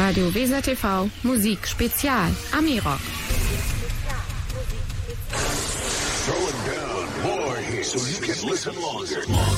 Radio Weser TV Musik Spezial Ami-Rock. Throwing down more hits so you can listen longer.